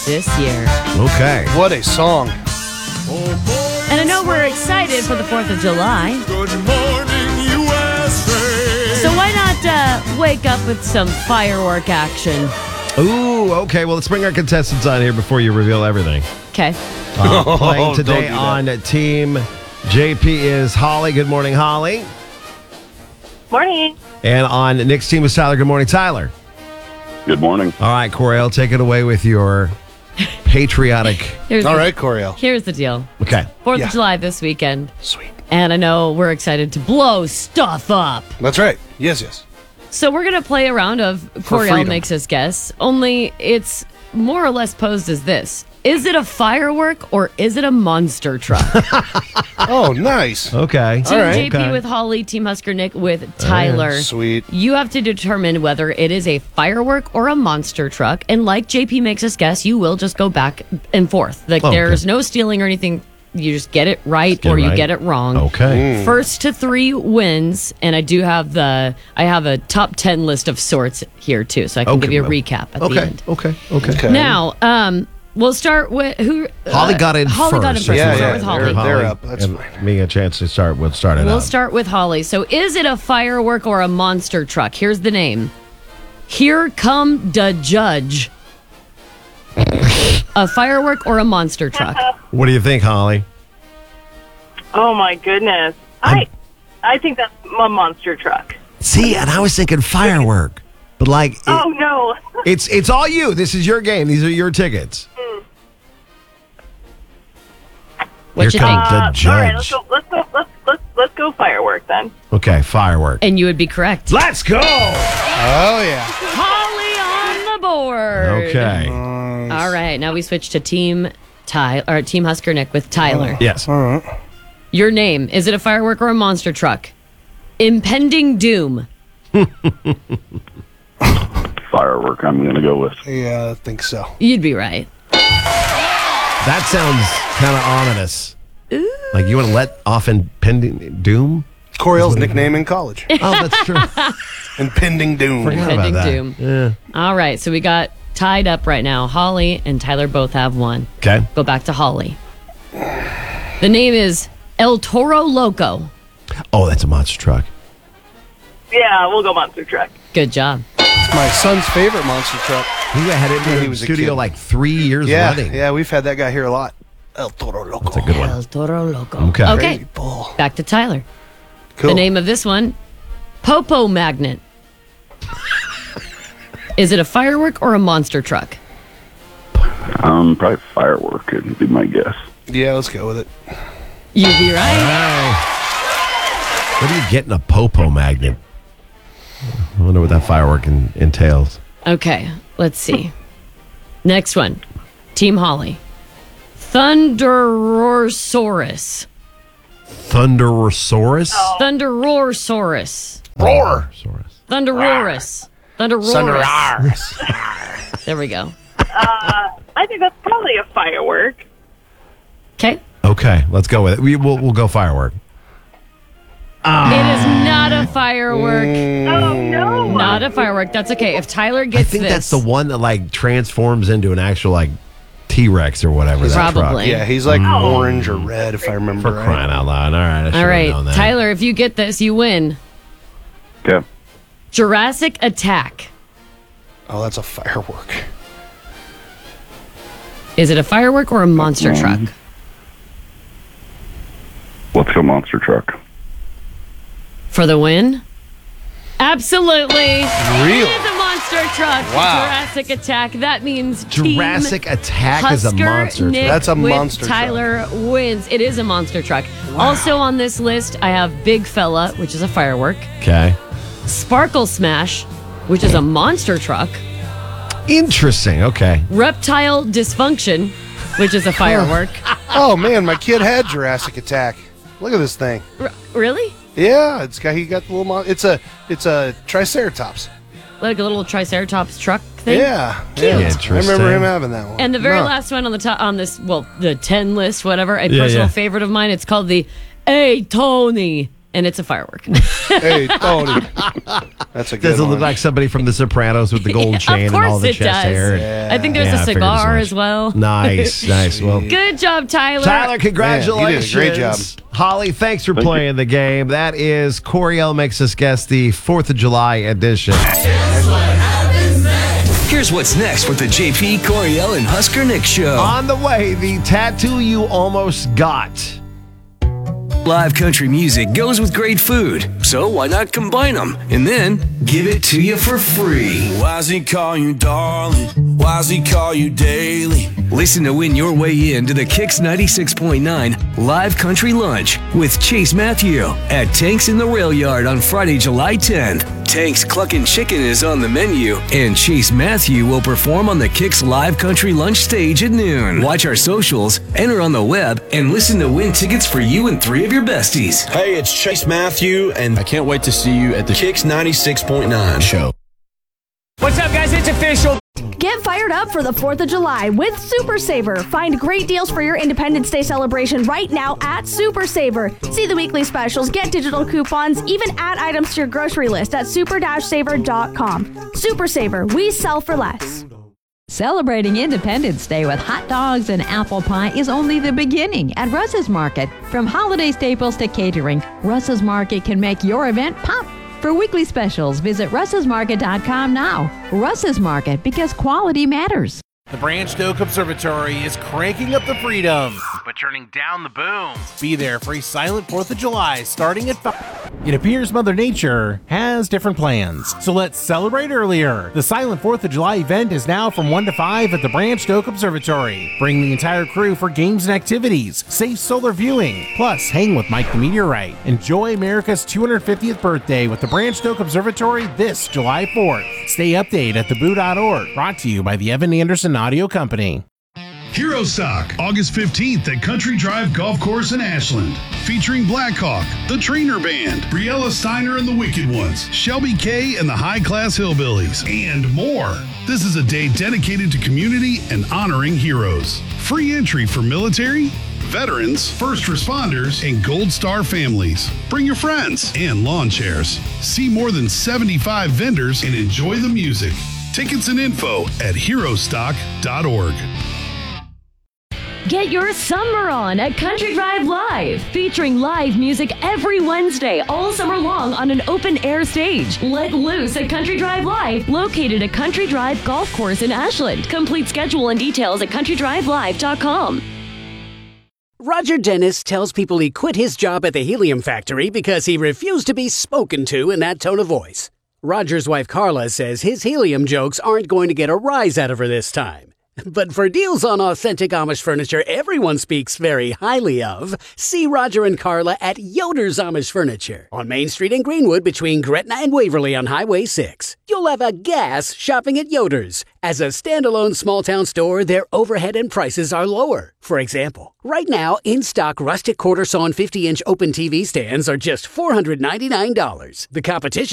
this year. Okay. What a song. And I know we're excited for the 4th of July. Good morning, USA. So why not wake up with some firework action? Ooh, okay. Well, let's bring our contestants on here before you reveal everything. Okay. Playing today don't do that. on Team JP is Holly. Good morning, Holly. Morning. And on Nick's team is Tyler. Good morning, Tyler. Good morning. All right, Coriel, take it away with your patriotic. All right, Coriel. Here's the deal. Okay. 4th Yeah. of July this weekend. Sweet. And I know we're excited to blow stuff up. That's right. Yes. So we're going to play a round of Coriel freedom. Makes Us Guess, only it's more or less posed as this. Is it a firework or is it a monster truck? Oh, nice. Okay. Team All right. JP Okay. with Holly, Team Husker Nick with Tyler. Sweet. You have to determine whether it is a firework or a monster truck. And like JP Makes Us Guess, you will just go back and forth. Like Okay. there's no stealing or anything. You just get it right get or it you right. get it wrong. Okay. First to 3 wins, and I do have I have a top 10 list of sorts here too, so I can Okay, give you a well, recap at the Okay. end. Okay. Now, we'll start with who. Holly got in Holly first. got in first. Yeah, We'll start yeah, with Holly. they're up. That's and fine. Me a chance to start. We'll start it We'll out. start with Holly. So, is it a firework or a monster truck? Here's the name. Here Come the Judge. A firework or a monster truck? What do you think, Holly? Oh my goodness. I think that's a monster truck. See, and I was thinking firework, but like, Oh no. it's all you. This is your game. These are your tickets. What Here you comes think? the judge. All right, let's go firework then. Okay, firework. And you would be correct. Let's go. Oh, yeah. Holly on the board. Okay. All right. Now we switch to Team Husker Nick with Tyler. Yes. Your name, is it a firework or a monster truck? Impending Doom. Firework, I'm going to go with. Yeah, I think so. You'd be right. That sounds kind of ominous. Like you want to let off impending doom? Coriel's nickname in college. Oh, that's true. Impending Doom. Forgot about Impending that. Doom. Yeah. All right. So we got tied up right now. Holly and Tyler both have one. Okay. Go back to Holly. The name is El Toro Loco. Oh, that's a monster truck. Yeah, we'll go monster truck. Good job. It's my son's favorite monster truck. He had it in he the was a studio kid. like 3 years Yeah, running. yeah, we've had that guy here a lot. El Toro Loco. That's a good one. El Toro Loco. Okay. Okay. Crazy bull. Back to Tyler. Cool. The name of this one, Popo Magnet. Is it a firework or a monster truck? Probably firework would be my guess. Yeah, let's go with it. You'd be right. What do you get in a popo magnet? I wonder what that firework entails. Okay, let's see. Next one, Team Holly. Thunderosaurus. Thunderosaurus? Thunderosaurus. Roar. Thunderosaurus. Thunderosaurus. There we go. I think that's probably a firework. Okay. Okay, let's go with it. We'll go firework. It is not a firework. Oh no. Not a firework. That's okay. If Tyler I gets think this, that's the one that like transforms into an actual like T-Rex or whatever. That Probably. truck. Yeah, he's like orange or red, if I remember For right. crying out loud. All right. I should All have right, known that. Tyler, if you get this, you win. Okay. Jurassic Attack. Oh, that's a firework. Is it a firework or a monster truck? Let's go monster truck. For the win? Absolutely. Really? It is a monster truck. Wow. Jurassic Attack. That means Jurassic Team Attack is a Husker monster Nick truck. That's a with monster truck. Tyler wins. It is a monster truck. Also on this list, I have Big Fella, which is a firework. Okay. Sparkle Smash, which is a monster truck. Interesting. Okay. Reptile Dysfunction, which is a firework. Oh man, my kid had Jurassic Attack. Look at this thing. Really? Yeah, he got the little. It's a Triceratops. Like a little Triceratops truck thing? Yeah, Cute. yeah. I Interesting. remember him having that one. And the very No. last one on the top on this, well, the 10 list, whatever, a Yeah, personal yeah. favorite of mine. It's called the Hey Tony and it's a firework. Hey, Tony. That's a good Does it one. look like somebody from The Sopranos with the gold chain of and all course the it chest does. hair? I think there's Yeah, I a figured as cigar much. as well. Nice. Well, Good job, Tyler. Tyler, congratulations. Man, you did a great job. Holly, thanks for playing the game. That is Coriel Makes Us Guess, the 4th of July edition. Here's what's next with the JP, Coriel, and Husker Nick show. On the way, the tattoo you almost got. Live country music goes with great food, so why not combine them and then give it to you for free? Why's he call you darling? Why's he call you daily? Listen to win your way in to the Kicks 96.9 Live Country Lunch with Chase Matthew at Tanks in the Rail Yard on Friday, July 10th. Tank's Cluckin' Chicken is on the menu, and Chase Matthew will perform on the Kicks Live Country Lunch stage at noon. Watch our socials, enter on the web, and listen to win tickets for you and 3 of your besties. Hey, it's Chase Matthew, and I can't wait to see you at the Kicks 96.9 show. What's up, guys? It's official. Get fired up for the 4th of July with Super Saver. Find great deals for your Independence Day celebration right now at Super Saver. See the weekly specials, get digital coupons, even add items to your grocery list at super-saver.com. Super Saver, we sell for less. Celebrating Independence Day with hot dogs and apple pie is only the beginning at Russ's Market. From holiday staples to catering, Russ's Market can make your event pop. For weekly specials, visit russesmarket.com now. Russ's Market, because quality matters. The Branch Oak Observatory is cranking up the freedom, but turning down the boom. Be there for a silent 4th of July starting at 5. It appears Mother Nature has different plans, so let's celebrate earlier. The silent 4th of July event is now from 1 to 5 at the Branch Oak Observatory. Bring the entire crew for games and activities, safe solar viewing, plus hang with Mike the Meteorite. Enjoy America's 250th birthday with the Branch Oak Observatory this July 4th. Stay updated at theboo.org. Brought to you by the Evan Anderson Audio Company. Hero Stock, August 15th at Country Drive Golf Course in Ashland. Featuring Blackhawk, The Trainer Band, Briella Steiner and the Wicked Ones, Shelby K and the High Class Hillbillies, and more. This is a day dedicated to community and honoring heroes. Free entry for military, veterans, first responders, and Gold Star families. Bring your friends and lawn chairs. See more than 75 vendors and enjoy the music. Tickets and info at herostock.org. Get your summer on at Country Drive Live, featuring live music every Wednesday all summer long on an open-air stage. Let loose at Country Drive Live, located at Country Drive Golf Course in Ashland. Complete schedule and details at countrydrivelive.com. Roger Dennis tells people he quit his job at the Helium Factory because he refused to be spoken to in that tone of voice. Roger's wife Carla says his helium jokes aren't going to get a rise out of her this time. But for deals on authentic Amish furniture everyone speaks very highly of, see Roger and Carla at Yoder's Amish Furniture on Main Street in Greenwood between Gretna and Waverly on Highway 6. You'll have a gas shopping at Yoder's. As a standalone small-town store, their overhead and prices are lower. For example, right now, in-stock rustic quarter-sawn 50-inch open TV stands are just $499. The competition